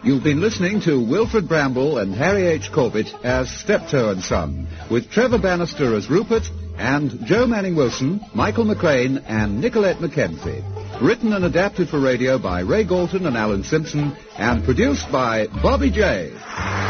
You've been listening to Wilfred Bramble and Harry H. Corbett as Steptoe and Son, with Trevor Bannister as Rupert, and Joe Manning-Wilson, Michael McLean, and Nicolette Mackenzie. Written and adapted for radio by Ray Galton and Alan Simpson, and produced by Bobby J.